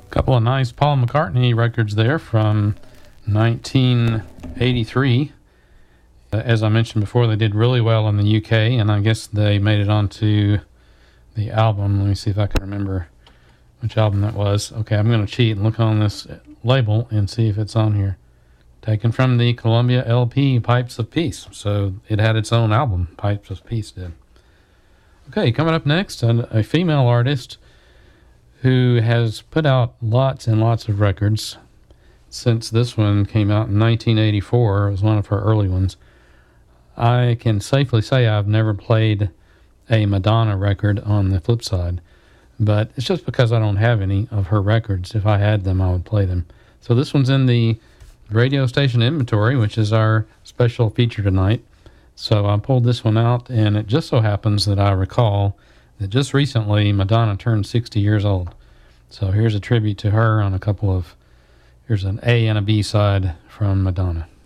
Couple of nice Paul McCartney records there from 1983. As I mentioned before, they did really well in the UK, and I guess they made it onto the album. Let me see if I can remember which album that was. Okay, I'm going to cheat and look on this label and see if it's on here. Taken from the Columbia LP, Pipes of Peace. So it had its own album, Pipes of Peace did. Okay, coming up next, a female artist who has put out lots and lots of records since this one came out in 1984. It was one of her early ones. I can safely say I've never played a Madonna record on the flip side, but it's just because I don't have any of her records. If I had them, I would play them. So this one's in the radio station inventory, which is our special feature tonight. So I pulled this one out, and it just so happens that I recall that just recently Madonna turned 60 years old. So here's a tribute to her on here's an A and a B side from Madonna.